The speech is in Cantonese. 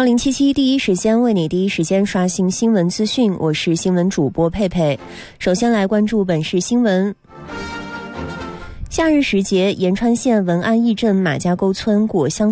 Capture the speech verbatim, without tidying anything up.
幺零七七第一时间为你第一时间刷新新闻资讯，我是新闻主播佩佩。首先来关注本市新闻。夏日时节，延川县文安驿镇马家沟村果香